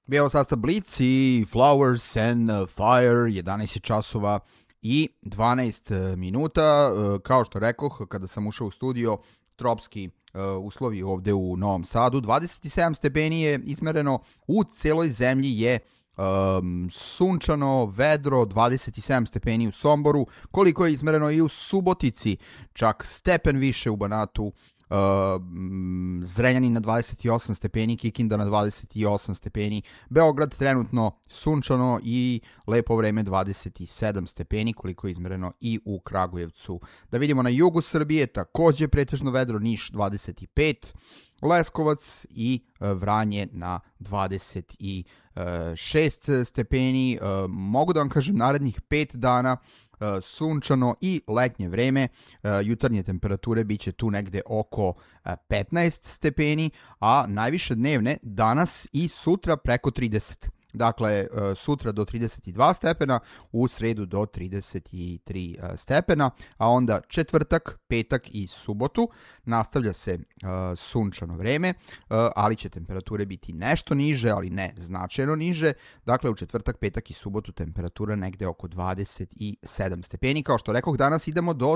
Bio sastav Blitz i Flowers and Fire, 11 je časova i 12 minuta. Kao što rekoh, kada sam ušao u studio, tropski uslovi ovde u Novom Sadu. 27 stepeni je izmereno, u celoj zemlji je sunčano, vedro, 27 stepeni u Somboru, koliko je izmereno i u Subotici, čak stepen više u Banatu, Zrenjanin na 28 stepeni, Kikinda na 28 stepeni, Beograd trenutno sunčano i lepo vreme 27 stepeni, koliko je izmereno i u Kragujevcu. Da vidimo na jugu Srbije, takođe pretežno vedro, Niš 25, Leskovac i Vranje na 26 stepeni. Mogu da vam kažem narednih 5 dana sunčano i letnje vreme, jutarnje temperature biće tu negde oko 15 stepeni, a najviše dnevne danas i sutra preko 30. Dakle, sutra do 32 stepena, u sredu do 33 stepena, a onda četvrtak, petak i subotu nastavlja se sunčano vreme, ali će temperature biti nešto niže, ali ne značajno niže. Dakle, u četvrtak, petak i subotu temperatura negde oko 27 stepeni. Kao što rekoh, danas idemo do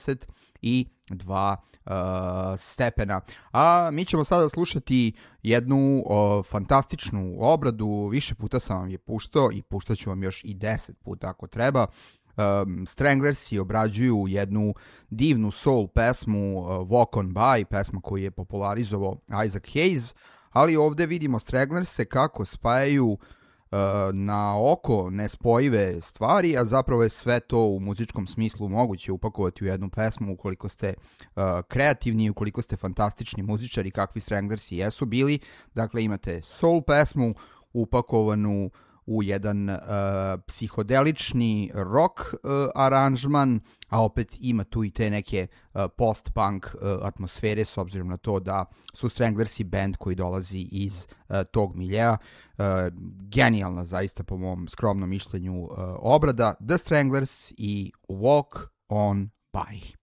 32 stepena. A mi ćemo sada slušati jednu fantastičnu obradu, više puta sam vam je puštao i puštat ću vam još i 10 puta ako treba. Stranglersi obrađuju jednu divnu soul pesmu Walk on By, pesma koju je popularizovao Isaac Hayes, ali ovde vidimo Stranglerse kako spajaju na oko nespojive stvari, a zapravo je sve to u muzičkom smislu moguće upakovati u jednu pesmu ukoliko ste kreativni, ukoliko ste fantastični muzičari kakvi Stranglersi jesu bili. Dakle, imate soul pesmu upakovanu u jedan psihodelični rock aranžman, a opet ima tu i te neke post-punk atmosfere, s obzirom na to da su Stranglersi band koji dolazi iz tog miljea. Genijalna zaista po mom skromnom mišljenju obrada, The Stranglers i Walk on By.